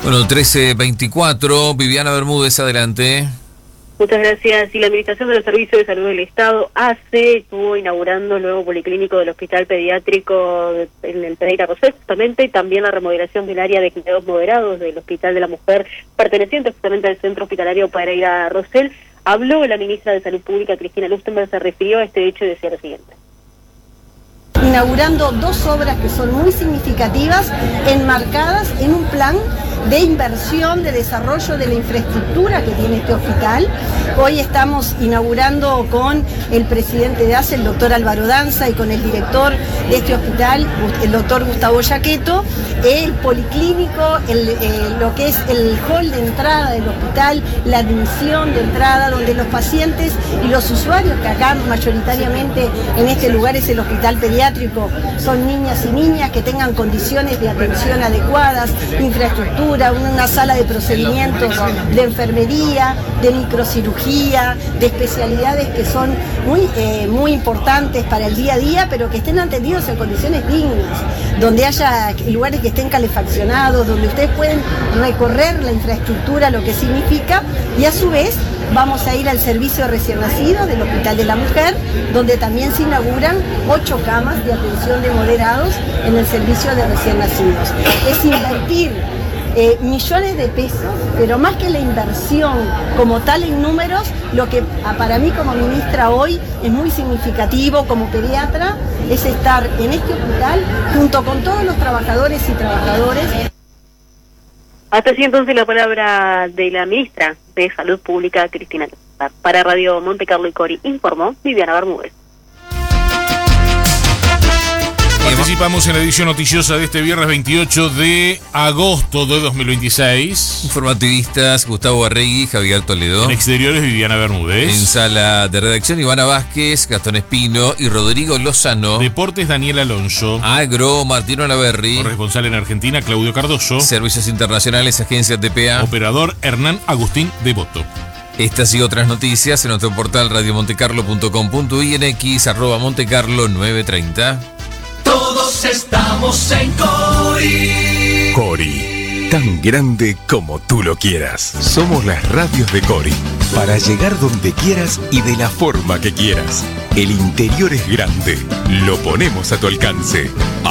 Bueno, 13:24, Viviana Bermúdez, adelante. Muchas gracias. Y la Administración de los Servicios de Salud del Estado, ACE, estuvo inaugurando el nuevo policlínico del Hospital Pediátrico en el Pereira Rosell, justamente, y también la remodelación del área de cuidados moderados del Hospital de la Mujer, perteneciente justamente al Centro Hospitalario Pereira Rosell. Habló la ministra de Salud Pública, Cristina Lustenberg, se refirió a este hecho y decía lo siguiente. Inaugurando dos obras que son muy significativas, enmarcadas en un plan de inversión, de desarrollo de la infraestructura que tiene este hospital. Hoy estamos inaugurando con el presidente de ACE, el doctor Álvaro Danza, y con el director de este hospital, el doctor Gustavo Yaqueto, el policlínico, lo que es el hall de entrada del hospital, la admisión de entrada, donde los pacientes y los usuarios, que acá mayoritariamente en este lugar es el hospital pediátrico, son niñas y niñas que tengan condiciones de atención adecuadas, infraestructura, una sala de procedimientos de enfermería, de microcirugía, de especialidades que son muy importantes para el día a día, pero que estén atendidos en condiciones dignas, donde haya lugares que estén calefaccionados, donde ustedes pueden recorrer la infraestructura, lo que significa, y a su vez vamos a ir al servicio de recién nacidos del Hospital de la Mujer, donde también se inauguran 8 camas de atención de moderados en el servicio de recién nacidos. Es invertir millones de pesos, pero más que la inversión como tal en números, lo que para mí como ministra hoy es muy significativo como pediatra es estar en este hospital junto con todos los trabajadores y trabajadoras. Hasta así entonces la palabra de la ministra de Salud Pública, Cristina Lustenberg. Para Radio Monte Carlo y Cori informó Viviana Bermúdez. Participamos en la edición noticiosa de este viernes 28 de agosto de 2026. Informativistas Gustavo Arregui, Javier Toledo. En exteriores, Viviana Bermúdez. En sala de redacción, Ivana Vázquez, Gastón Espino y Rodrigo Lozano. Deportes, Daniel Alonso. Agro, Martino Alaverri. Corresponsal en Argentina, Claudio Cardoso. Servicios internacionales, Agencia TPA. Operador, Hernán Agustín Devoto. Estas y otras noticias en nuestro portal radiomontecarlo.com.y en X, @montecarlo930. Todos estamos en Cori. Cori, tan grande como tú lo quieras. Somos las radios de Cori, para llegar donde quieras y de la forma que quieras. El interior es grande, lo ponemos a tu alcance.